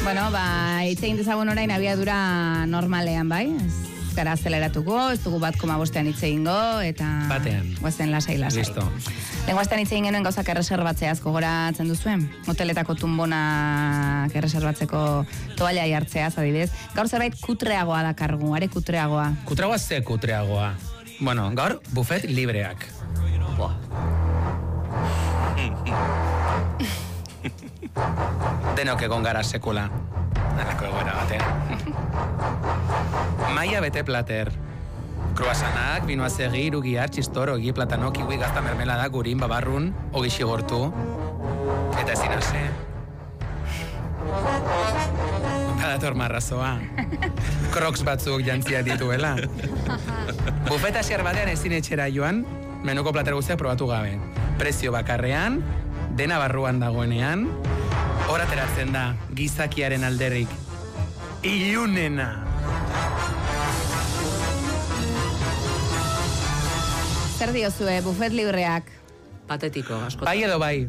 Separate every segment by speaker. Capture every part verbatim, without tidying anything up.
Speaker 1: Bueno, ba, itzein dezagun orain abiadura normalean, bai? Ez gara azeleratuko, ez dugu bat koma bostean itzegingo, eta...
Speaker 2: Batean.
Speaker 1: Guazen lasai-lasai.
Speaker 2: Listo.
Speaker 1: Lenguaztean itzein genuen gauzak erreserbatzeaz gogoratzen duzuen? Hoteletako tunbonak erreserbatzeko toallai hartzeaz, adibidez. Gaur zerbait kutreagoa da kargu, are kutreagoa.
Speaker 2: Kutreagoa ze kutreagoa? Bueno, gaur buffet libreak. Boa. Denok egon gara sekula. Nalako egoera batean. Maia bete plater. Kruasanak, binoa segi, irugia, txistor, ogi, platano, kiwi, gazta mermelada, gurin, babarrun, ogi xigortu. Eta ezin hase. Badator marrazoa. Crocs batzuk jantzia dituela. Bufeta xer batean ezin etxera joan, menuko plater guztiak probatu gabe. Prezio bakarrean, dena barruan dagoenean, hor ateratzen da, gizakiaren alderrik. Ilunena!
Speaker 1: Zer diozue, bufet libreak?
Speaker 3: Patetiko, asko.
Speaker 2: Bai edo bai.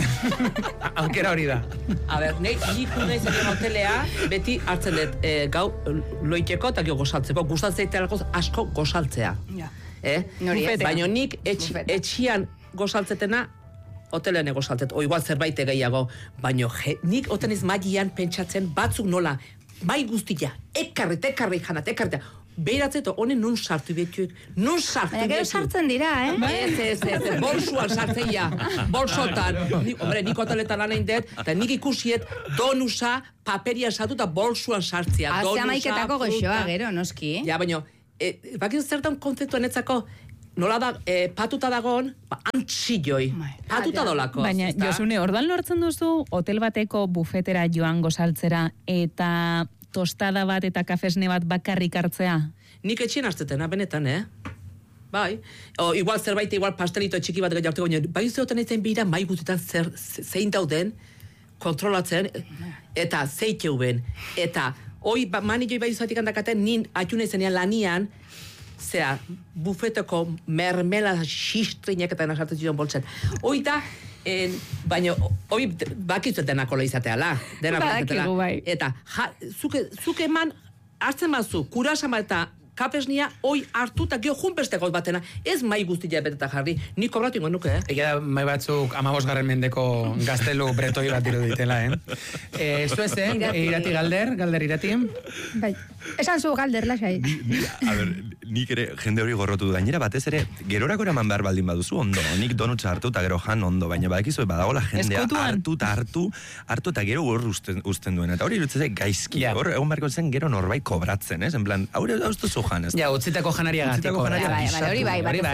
Speaker 2: Aukera hori da.
Speaker 3: A ber, nik nahi zen hotelea, beti hartzen dut, e, gau loiteko eta gio gozaltzeko. Gustatzea asko gozaltzea.
Speaker 1: Ja.
Speaker 3: Eh? Baina nik etx, etxian gozaltzetena, hotelean egozaltzet, o igual zerbait gehiago. Baina nik hoteliz magian pentsatzen batzuk nola, bai guztia, ekarret, ekarret janat, ekarret. Behiratzeto, honen nun sartu betuek, nun sartu betuek.
Speaker 1: Baina gero sartzen dira, eh?
Speaker 3: Ez, ez, ez, ez, bolsuan sartzen ja, bolsotan. Ni, hombre, nik hoteletan lan egin dut, eta nik ikusiet donusa, paperia sartu eta bolsuan sartzea.
Speaker 1: Azea maiketako goxoa, gero, noski.
Speaker 3: Ja, baina, e, bakizu zertan kontzeptuan etzako, nola da, e, patuta dagoen, ba, antzilloi, patuta dolako.
Speaker 4: Baina, Josune, ordan lortzen duzu, hotel bateko bufetera joan gozaltzera, eta tostada bat eta kafesne bat bakarrik hartzea?
Speaker 3: Nik etxien hartzetena, benetan, eh? Bai. O, igual zerbait, igual pastelito txiki bat gehiago, baina bai zeoten eitzen bira, mai guztietan zer, zein dauden, kontrolatzen, eta zeiteu ben. Eta, hoi, ba, mani joi bai zuatik handakaten, nin atxune zenean lanian, zera, bufeteko mermela xistriñak eta nasartzen zion boltzen. Hoi da, En, baina, hoi, bakizu denako izatea, la.
Speaker 4: Badakigu bai.
Speaker 3: Eta, ja, zuke, zuke eman, hartzen mazu, kurasama eta kapesnia, hoi hartu eta geho junpesteko batena. Ez mai guztia beteta jarri, ni kobratu ingo nuke, eh?
Speaker 2: Egia da, mai batzuk amabosgarren mendeko gaztelu bretoi bat diruditela, eh? Eh, Zuez, eh? Irati galder, galder irati.
Speaker 5: Bai, esan zu galder, lasai.
Speaker 6: A ber, nik ere jende hori gorrotu du. Gainera batez ere, gerorako eraman behar baldin baduzu, ondo. Nik donutsa hartu eta gero jan ondo, baina badakizu badagola jendea hartu eta hartu, hartu eta gero hor usten, usten duen. Eta hori irutzeze gaizki,
Speaker 2: Ja.
Speaker 6: hor egon beharko zen gero norbait kobratzen, ez? En plan, haure dauztuzu jan, ez?
Speaker 2: Ja, utziteko janaria gatiko.
Speaker 1: Bai, bai, bai, hori bai, batez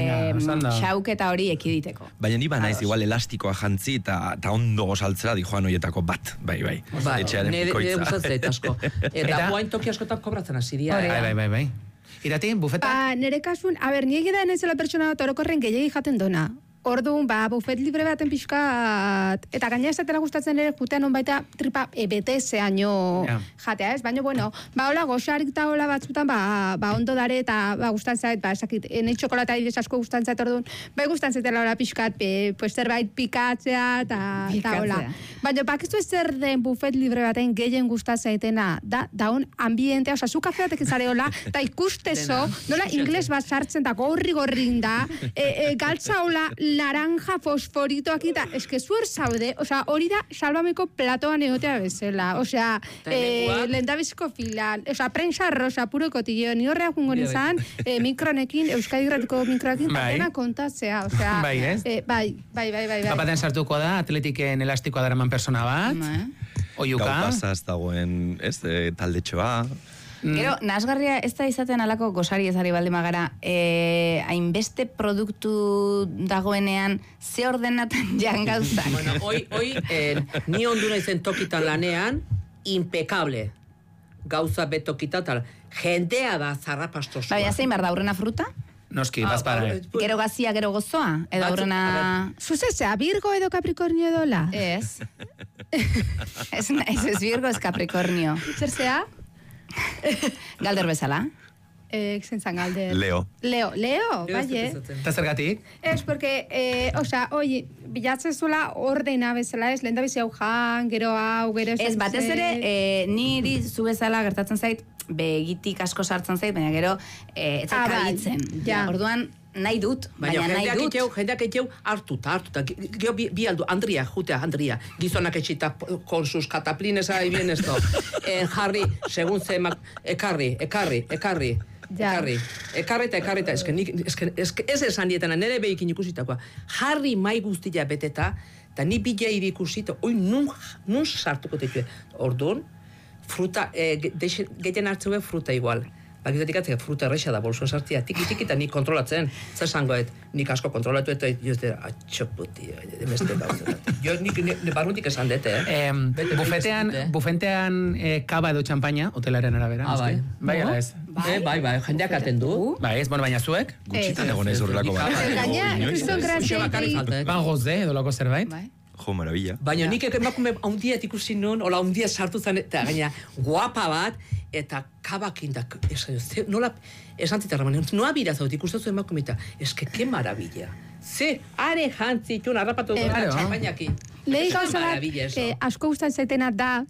Speaker 1: ere xauketa hori ekiditeko.
Speaker 6: Baina ni ba naiz igual elastikoa jantzi eta ta ondo gozaltzera di joan hoietako bat, bai, bai.
Speaker 3: Bai,
Speaker 6: Etxearen
Speaker 3: nire
Speaker 6: bikoitza.
Speaker 3: gustatzen asko. Eta guain toki askotan kobratzen hasi dira.
Speaker 2: Bai, bai, bai, bai. Irati, bufeta?
Speaker 5: Ba, nire kasun, a ber, niegi da nezela pertsona bat orokorren gehiagi jaten dona. Orduan, ba, bufet libre baten pixkat, eta gaina esatela gustatzen ere jutean on baita tripa e, bete zeaino
Speaker 2: Ja.
Speaker 5: jatea, ez? Baina, bueno, ba, hola, goxarik eta hola batzutan, ba, ba ondo dare, eta ba, gustan zait, ba, esakit, nahi txokolata adibidez asko gustan zait, orduan, bai gustan zaitela hola pixkat, pe, pues zerbait pikatzea, eta, eta hola. Baina, bakizu ez zer den bufet libre baten gehien gustan zaitena, da, daun ambientea, oza, zu kafe batekin zare hola, eta ikustezo, nola ingles bat sartzen da, gorri gorrin da, e, e, galtza hola, naranja fosforitoak eta eske zuer zaude, osea, hori da salbameko platoan egotea bezala, osea, eh, lendabiziko filan, osea, prensa rosa, puro kotillo, ni horreak jungo nizan, eh, mikronekin, Euskadi Irratiko mikroekin,
Speaker 2: Bai.
Speaker 5: dena kontatzea, osea,
Speaker 2: Bai, ez?
Speaker 5: eh, bai, bai, bai, bai, bai.
Speaker 2: Bapaten sartuko da, atletiken elastikoa daraman persona bat, oiuka.
Speaker 6: Gau pasaz dagoen, ez, e, taldetxoa.
Speaker 1: Gero, nasgarria ez da izaten alako gosari ezari baldin magara, eh, hainbeste produktu dagoenean ze ordenatan jan gauzak.
Speaker 3: Bueno, hoi, hoi, eh, ni onduna izen tokitan lanean, impecable. Gauza betokita tal. Jendea da zarrapastosoa.
Speaker 1: Baina zein behar da, aurrena fruta?
Speaker 2: Noski, bazpara.
Speaker 1: Gero gazia, gero gozoa? Edo aurrena...
Speaker 5: Zuzezea, Virgo edo Capricornio edo la?
Speaker 1: Ez. Ez naiz, ez Virgo, ez Capricornio.
Speaker 5: Zer zea?
Speaker 1: Galder bezala?
Speaker 5: eh, zentzan galde.
Speaker 6: Leo.
Speaker 5: Leo, Leo, bai, eh?
Speaker 2: Eta zergatik?
Speaker 5: Ez, porque, eh, osea, oi, bilatzen zuela ordena bezala, ez, lehen da bizi hau jan, gero hau, gero...
Speaker 1: Ez, batez ere, eh, niri zu bezala gertatzen zait, begitik asko sartzen zait, baina gero, eh, ez
Speaker 5: Ah,
Speaker 1: zait
Speaker 5: bai.
Speaker 1: kabitzen.
Speaker 5: Ja.
Speaker 1: Orduan, nahi dut, baina, nahi
Speaker 3: jendeak
Speaker 1: dut.
Speaker 3: itxeu, jendeak itxeu, hartuta, hartuta. Gero bi, bi aldu, Andria, jutea, Andria. Gizonak etxita, con sus cataplines ahí bien esto. Eh, jarri, segun ze, emak- ekarri, ekarri, ekarri.
Speaker 5: Ja.
Speaker 3: Ekarri, ekarri eta ekarri eta, eske, nik, eske, eske, ez esan dietena, nire behikin ikusitakoa. Jarri mai guztia beteta, eta ni bila irikusita, oi, nun, nun sartuko tetue. Orduan, fruta, eh, gehien hartzue fruta igual. Bakizatik atzea fruta erresa da, bolso sartia, tiki-tiki eta nik kontrolatzen. Zer zangoet, nik asko kontrolatu eta jo ez dira, atxoputi, demeste gauzera. Jo nik, nik barrutik esan dute, eh?
Speaker 2: Eh, bufetean,
Speaker 3: eh?
Speaker 2: bufetean eh, kaba edo txampaina, hotelaren arabera.
Speaker 3: Ah,
Speaker 2: noski?
Speaker 3: bai.
Speaker 2: Bai, ala ez.
Speaker 3: Bai, bai, bai, jendeak aten du.
Speaker 2: Bai, ez, bueno, baina zuek?
Speaker 6: Gutxitan egon ez horrelako bat.
Speaker 5: Gaina,
Speaker 6: Inoiz,
Speaker 5: kriston
Speaker 6: ez.
Speaker 3: Uxo bakarrik
Speaker 5: grazia.
Speaker 3: falta, eh?
Speaker 2: Ban goze, edo lako zerbait?
Speaker 1: Bai.
Speaker 6: Jo, maravilla.
Speaker 3: Baina nik emakume haundiet ikusi nun, ola haundiet sartu zen, eta gaina guapa bat, eta kabakin da, esan, ze, nola, esan ziterra, noa bira zaut, ikusten zuen emakume, eta, eske, ke maravilla. Ze, are jantzitun, harrapatu dut,
Speaker 2: claro.
Speaker 3: txampainaki.
Speaker 5: Lehi
Speaker 3: Es una
Speaker 5: gauza bat,
Speaker 3: maravilla eso.
Speaker 5: eh, asko gustatzen zaitena da,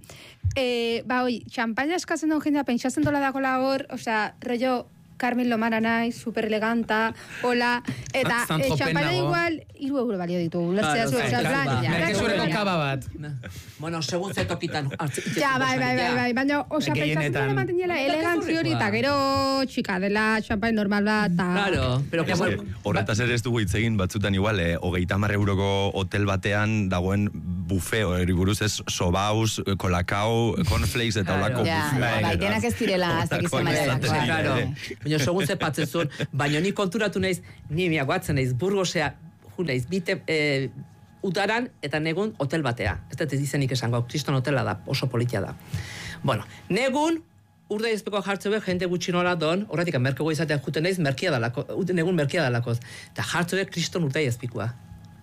Speaker 5: eh, ba, oi, txampaina eskatzen duen jendea, pentsatzen dola dagoela hor, osea, rollo, Carmen Lomara naiz, super eleganta, hola, eta
Speaker 2: San
Speaker 5: eh,
Speaker 2: Tropez
Speaker 5: txampaina
Speaker 2: nago.
Speaker 5: igual, iru euro balio ditu, ulertzea
Speaker 3: Claro,
Speaker 5: zu,
Speaker 3: bai,
Speaker 5: osea,
Speaker 3: claro,
Speaker 5: plan,
Speaker 3: ba.
Speaker 5: ja,
Speaker 2: Merke
Speaker 5: claro,
Speaker 2: zureko
Speaker 5: ja.
Speaker 2: kaba bat.
Speaker 3: Bueno, segun ze tokitan.
Speaker 5: Ja, bai, bai, bai, bai, baina, osea, pentsatzen
Speaker 2: Gehienetan.
Speaker 5: dela mantenela elegantzi hori, eta gero txika dela, txampain normal bat, eta...
Speaker 3: Claro, pero que
Speaker 6: Ez,
Speaker 3: bueno,
Speaker 6: eh, horretaz ere ez dugu hitz egin batzutan igual, eh, hogeita hamar euroko hotel batean dagoen bufe, hori buruz ez, sobaus, kolakao, cornflakes eta
Speaker 3: Claro.
Speaker 6: olako
Speaker 1: Ja,
Speaker 6: bufe.
Speaker 1: bai, denak ez direla, ez dakiz
Speaker 6: Holakoak
Speaker 1: zenbat
Speaker 6: esaten
Speaker 1: delakoak.
Speaker 6: dira,
Speaker 3: claro.
Speaker 6: eh.
Speaker 3: Baina segun ze patzezun, baina ni konturatu naiz, ni mia guatzen naiz, Burgosea, ju naiz, bite, eh, udaran eta negun hotel batea. Ez dut izenik esango, kriston hotela da, oso politia da. Bueno, negun, urda izpeko jartze be, jende gutxi nola don, horretik, merkego izatea juten naiz, merkia dalako, negun merkia dalakoz. Eta jartze be, kriston urda izpikoa.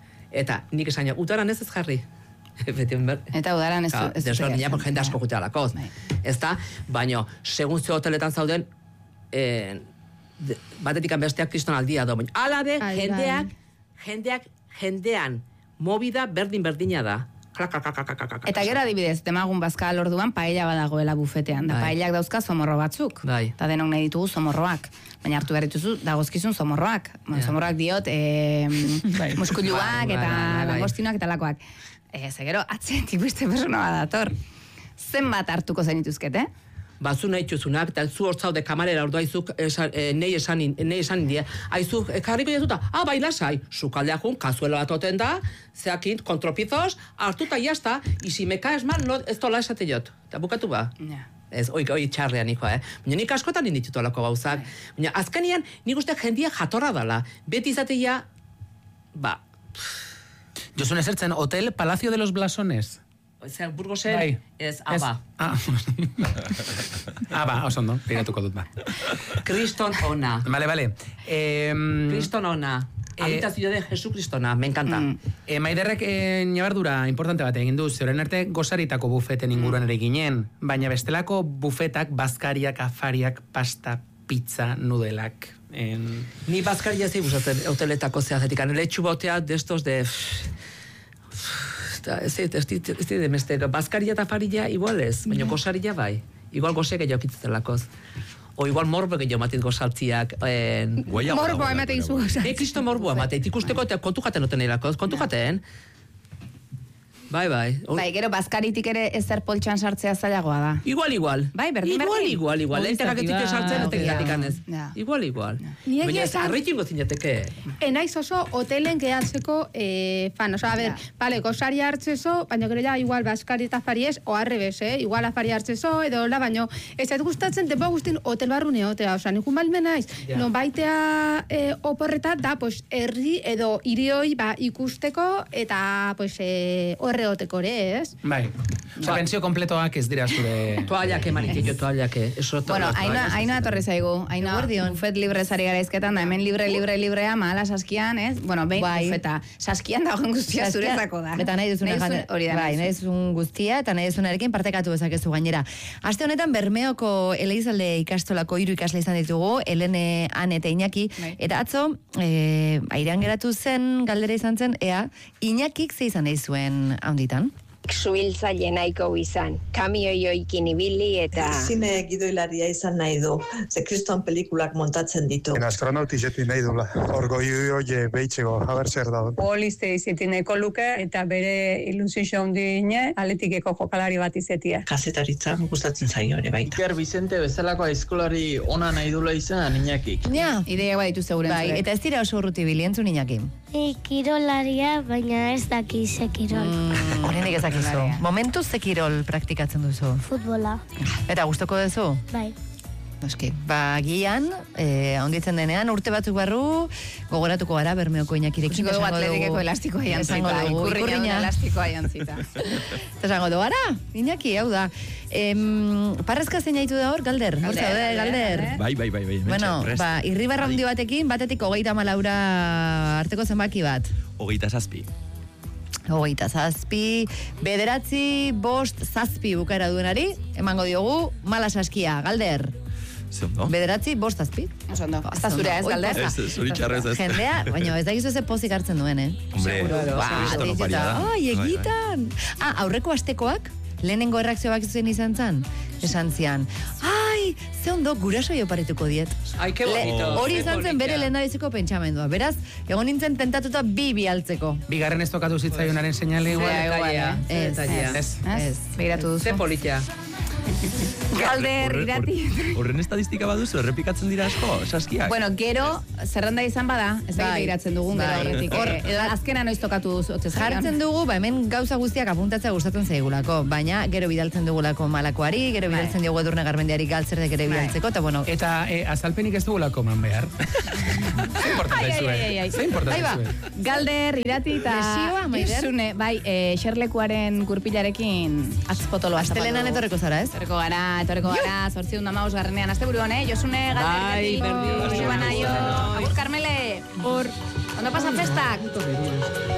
Speaker 3: Eta nik esan, udaran ez ez jarri. Beti, mer-
Speaker 1: Eta udaran ez
Speaker 3: Claro,
Speaker 1: ez
Speaker 3: desberdina,
Speaker 1: dute
Speaker 3: por jende
Speaker 1: jartzen,
Speaker 3: asko jutea lakoz.
Speaker 1: Bai.
Speaker 3: Ez da, baina, segun ze hoteletan zauden, eh, de- batetik besteak kriston aldia do. Baina, ala be,
Speaker 5: Ai,
Speaker 3: jendeak,
Speaker 5: bai.
Speaker 3: jendeak, jendean, mobida berdin-berdina da. Klak, klak, klak, klak, klak, klak.
Speaker 1: Eta gero adibidez, demagun bazka orduan paella badagoela bufetean, da
Speaker 3: Bai.
Speaker 1: paellak dauzka somorro batzuk.
Speaker 3: Bai.
Speaker 1: Eta denok nahi ditugu somorroak. Baina hartu behar dituzu, dagozkizun somorroak. Bueno,
Speaker 3: Ja.
Speaker 1: somorroak diot, e, muskuluak
Speaker 3: Bai, bai,
Speaker 1: eta
Speaker 3: bai, bai.
Speaker 1: langostinoak eta lakoak. E, ze gero, atzetik beste persona bat dator. Zenbat hartuko zenituzkete?
Speaker 3: Bazu nahi txuzunak, eta zu hortzaude kamarera ordu aizuk esan, e, nei esan, nei esan indie. Aizuk, e, karriko jazuta, ah, bai, lasai, sukaldeak un, kazuelo bat oten da, zeakint, kontropizos, hartu eta jazta, y si me caes mal, no, ez tola esate jot. Eta bukatu ba.
Speaker 1: Ja.
Speaker 3: Ez, oi, oi txarrean nikoa, eh? Baina nik askotan inditut olako gauzak. Baina azkenean, nik uste jendia jatorra dala. Beti izateia, ba,
Speaker 2: Josun esertzen, Hotel Palacio de los Blasones.
Speaker 3: zer, Burgosen,
Speaker 2: Bai.
Speaker 3: ez, aba.
Speaker 2: Ah, ah ba, oso ondo, piratuko dut ba.
Speaker 3: Kriston ona.
Speaker 2: Vale, vale. Eh,
Speaker 3: Kriston ona.
Speaker 2: Eh,
Speaker 3: Habitazio de Jesucristona, me encanta.
Speaker 1: Mm.
Speaker 2: E, Maiderrek e, ñabardura importante bat egin du, zeuren arte gozaritako bufeten inguruan ere ginen, baina bestelako bufetak, bazkariak, afariak, pasta, pizza, nudelak. En...
Speaker 3: Ni bazkaria zei gustatzen hoteletako zeazetik. Letxu botea destos de... Ez ez ez de meste. Bazkaria eta afaria igual ez, baina gozaria bai. Igual goze gehiago kitzetelakoz. O igual morbo gehiago matit gozaltziak. En...
Speaker 6: Guaia
Speaker 5: Morbo
Speaker 6: dagoelako
Speaker 5: emate
Speaker 6: ere,
Speaker 5: izu.
Speaker 6: bai.
Speaker 3: E, kristo morboa mateit, ikusteko eta kontu jaten oten erakoz, kontu jaten. Bai, bai. O-
Speaker 1: Bai, gero bazkaritik ere ezer poltsan sartzea zailagoa da.
Speaker 3: Igual, igual.
Speaker 1: Bai, berdin,
Speaker 3: Igual,
Speaker 1: berdin.
Speaker 3: igual, igual. Entegaketik
Speaker 4: Gustatik
Speaker 3: esartzen,
Speaker 4: da,
Speaker 3: entegatik
Speaker 1: ja.
Speaker 3: anez.
Speaker 1: Ja.
Speaker 3: Igual, igual.
Speaker 5: Ni egia
Speaker 3: Baina ez
Speaker 5: esan-
Speaker 3: arretingo zinateke.
Speaker 5: Enaiz oso hotelen gehatzeko eh, fan. Osa, a ver,
Speaker 1: Ja.
Speaker 5: vale, gozari hartzezo, baina gero ja igual baskari eta fari ez, o arrebes, eh? Igual afari hartzezo, edo hola, baino, ez zait gustatzen, depo guztin hotel barrune hotea. Osa, nikun balmen naiz,
Speaker 2: Ja.
Speaker 5: non baitea eh, oporreta da, pues, herri edo hirioi ba, ikusteko, eta, pues, eh, horre haber egoteko ere, ez?
Speaker 2: Bai. Osa, pensio kompletoak ez dira zure...
Speaker 3: Toallak emanitio, toallak, eso
Speaker 1: Bueno, Aina etorri zaigu. Aina, bufet libre zari gara izketan, da hemen libre, libre, librea, mahala saskian, ez? Bueno, behin bufeta. Saskian dagoen guztia zurezako da.
Speaker 7: Eta nahi duzuna
Speaker 1: Nahi duzun- hori da,
Speaker 7: bai,
Speaker 1: nahi
Speaker 7: nahi duzun guztia, eta nahi duzunarekin partekatu dezakezu gainera. Aste honetan Bermeoko Eleizalde ikastolako hiru ikasle izan ditugu, Elene, Ane eta Iñaki,
Speaker 1: Bai.
Speaker 7: eta atzo, e, airean geratu zen, galdera izan zen, ea, Iñakik ze izan nahi zuen haunditan?
Speaker 8: Suhiltzaile nahiko izan, kamioioikin ibili eta...
Speaker 9: Zine gidoilaria izan nahi du, ze kriston pelikulak montatzen ditu.
Speaker 10: En astronauti jeti nahi dula, orgo oie behitzeko, haber zer da.
Speaker 11: Polizte izetineko luke eta bere ilusio handine atletikeko jokalari bat izetia.
Speaker 9: Kazetaritza gustatzen zaio ere baita.
Speaker 12: Iker Vicente bezalako aizkolari ona nahi dula izan, Iñakik.
Speaker 7: Ja,
Speaker 1: Ideia bat ditu zeuren
Speaker 7: bai,
Speaker 1: zurek.
Speaker 7: eta ez dira oso urruti bilientzun Iñaki.
Speaker 13: E, kirolaria, baina ez daki ze kirol.
Speaker 7: Mm, Oraindik ez dakizu. Momentuz ze kirol praktikatzen duzu?
Speaker 13: Futbola,
Speaker 7: Eta gustoko duzu?
Speaker 13: bai.
Speaker 7: Noski, ba, gian, eh, onditzen denean, urte batzuk barru, gogoratuko gara Bermeoko Iñakirekin.
Speaker 1: Ikusiko dugu
Speaker 7: esango
Speaker 1: atletikeko elastikoa
Speaker 7: esango
Speaker 1: jantzita.
Speaker 7: dugu,
Speaker 1: Ikurriña
Speaker 7: ikurriña.
Speaker 1: elastikoa jantzita.
Speaker 7: Eta esango dugu, ara, Iñaki, hau da. Em, parrezka zein haitu da hor, Galder? Hor zaude, Galder?
Speaker 6: Bai, bai, bai, bai. hementxe,
Speaker 7: Bueno,
Speaker 6: prest.
Speaker 7: ba, irribarra handi batekin, batetik hogeita malaura arteko zenbaki bat.
Speaker 6: Hogeita zazpi.
Speaker 7: Hogeita zazpi, bederatzi, bost, zazpi bukaera duenari, emango diogu, mala saskia, Galder.
Speaker 6: Ze ondo?
Speaker 7: Bederatzi, bost, zazpi.
Speaker 1: Oso ondo. Ez da
Speaker 7: Oso
Speaker 1: zurea ez,
Speaker 7: ondo.
Speaker 1: Galder?
Speaker 6: Ez, ez, zuri txarrez ez.
Speaker 7: Jendea, baina ez da gizu ze pozik hartzen duen, eh?
Speaker 6: Hombre,
Speaker 7: Ba,
Speaker 6: kriston
Speaker 7: deitu
Speaker 6: oparia
Speaker 7: eta,
Speaker 6: da.
Speaker 7: ai,
Speaker 6: Bai, bai.
Speaker 7: egitan! Ah, aurreko astekoak, lehenengo erreakzioak zen izan zan, esan zian, ai, ze ondo, gurasoi oparituko diet.
Speaker 3: Ai, que
Speaker 7: Le-
Speaker 3: bonito.
Speaker 7: Hori
Speaker 3: Ze
Speaker 7: izan zen
Speaker 3: polita.
Speaker 7: bere lehendabiziko pentsamendua. Beraz, egon nintzen tentatuta bi bialtzeko.
Speaker 2: Bigarren ez tokatu zitzaionaren seinale igual.
Speaker 1: Ja, igual,
Speaker 3: Detalia,
Speaker 1: eh?
Speaker 7: Ez,
Speaker 3: detalia.
Speaker 2: Ez.
Speaker 1: Ez? Begiratu duzu.
Speaker 3: Ze politia.
Speaker 1: Galder,
Speaker 6: Horren-
Speaker 1: irati.
Speaker 6: horren- Horren estadistika baduzu, errepikatzen dira asko, saskiak.
Speaker 1: Bueno, gero, zerrenda izan bada, ez da
Speaker 7: Bai.
Speaker 1: begiratzen dugun gero
Speaker 7: Bai.
Speaker 1: horretik.
Speaker 7: Hor-
Speaker 1: eh, Edo azkena noiz tokatu duzu, otzez
Speaker 7: Jartzen dugu, ba hemen gauza guztiak apuntatzea gustatzen zaigulako, baina gero bidaltzen dugulako malakoari, gero
Speaker 1: Bai.
Speaker 7: bidaltzen diogu Edurne Garmendiari galtzerdek ere bidaltzeko, eta bueno,
Speaker 2: Eta e, azalpenik ez dugulako man behar. Ze importa
Speaker 1: Ai, ai,
Speaker 2: zaizue?
Speaker 1: ai, ai.
Speaker 2: Ze importa
Speaker 7: Ahí va.
Speaker 2: zaizue?
Speaker 1: Galder, irati eta...
Speaker 7: Desioa, Maider?
Speaker 1: Josune, bai, e, xerlekuaren gurpilarekin atzpotoloa
Speaker 7: astelenan etorriko zara, ez?
Speaker 1: Etorriko gara, etorriko gara, zortziun damaus garrenean, azte buruan, eh? Josune, Galder,
Speaker 3: Bai,
Speaker 1: irati.
Speaker 3: berdin.
Speaker 1: Joan, aio. Agur, Carmele. Hor. Ondo pasan festak?